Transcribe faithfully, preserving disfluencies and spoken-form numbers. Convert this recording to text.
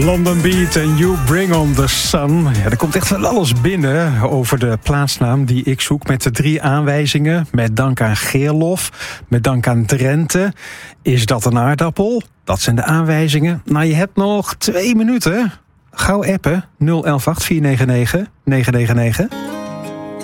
London Beat en You Bring On The Sun. Ja, er komt echt van alles binnen over de plaatsnaam die ik zoek. Met de drie aanwijzingen. Met dank aan Geerlof. Met dank aan Drenthe. Is dat een aardappel? Dat zijn de aanwijzingen. Nou, je hebt nog twee minuten. Gauw appen. nul een een acht vier negen negen negen negen negen.